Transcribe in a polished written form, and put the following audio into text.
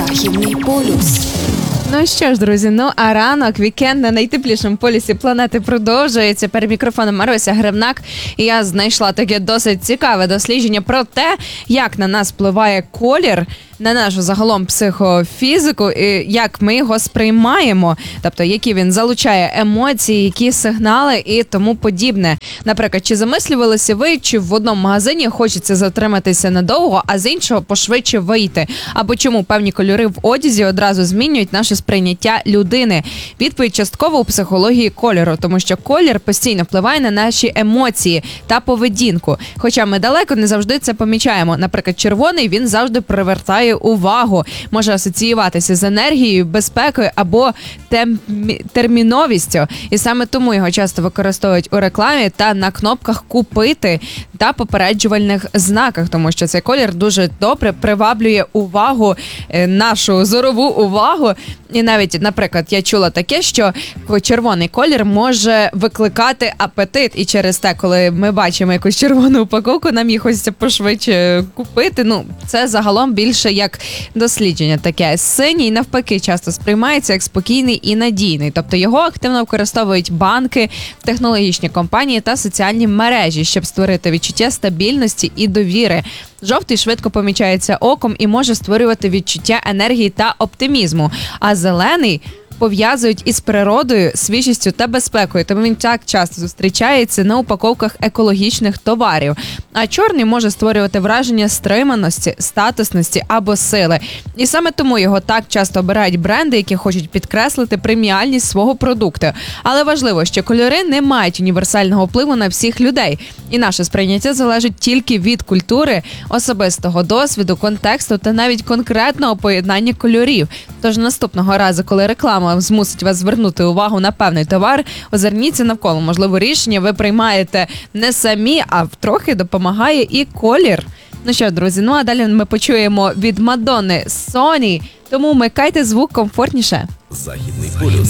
Західний полюс. Ну що ж, друзі, а ранок, вікенд на найтеплішому полюсі планети продовжується. Перед мікрофоном Маруся Гривнак. І я знайшла таке досить цікаве дослідження про те, як на нас впливає колір, на нашу загалом психофізику, і як ми його сприймаємо. Тобто, які він залучає емоції, які сигнали і тому подібне. Наприклад, чи замислювалися ви, чи в одному магазині хочеться затриматися надовго, а з іншого пошвидше вийти? Або чому певні кольори в одязі одразу змінюють наше сприйняття людини? Відповідь частково у психології кольору, тому що колір постійно впливає на наші емоції та поведінку. Хоча ми далеко не завжди це помічаємо. Наприклад, червоний, він завжди привертає увагу, може асоціюватися з енергією, безпекою або терміновістю. І саме тому його часто використовують у рекламі та на кнопках «Купити» та попереджувальних знаках, тому що цей колір дуже добре приваблює увагу, нашу зорову увагу. І навіть, наприклад, я чула таке, що червоний колір може викликати апетит. І через те, коли ми бачимо якусь червону упаковку, нам її хочеться пошвидше купити. Це загалом більше як дослідження таке. Синій, навпаки, часто сприймається як спокійний і надійний. Тобто його активно використовують банки, технологічні компанії та соціальні мережі, щоб створити відчуття стабільності і довіри. Жовтий швидко помічається оком і може створювати відчуття енергії та оптимізму. А зелений пов'язують із природою, свіжістю та безпекою, тому він так часто зустрічається на упаковках екологічних товарів. А чорний може створювати враження стриманості, статусності або сили. І саме тому його так часто обирають бренди, які хочуть підкреслити преміальність свого продукту. Але важливо, що кольори не мають універсального впливу на всіх людей. І наше сприйняття залежить тільки від культури, особистого досвіду, контексту та навіть конкретного поєднання кольорів. Тож наступного разу, коли реклама змусить вас звернути увагу на певний товар, озирніться навколо. Можливо, рішення ви приймаєте не самі, а трохи допомагає і колір. Ну що, друзі, а далі ми почуємо від Мадонни «Sony», тому вмикайте звук комфортніше. Західний полюс.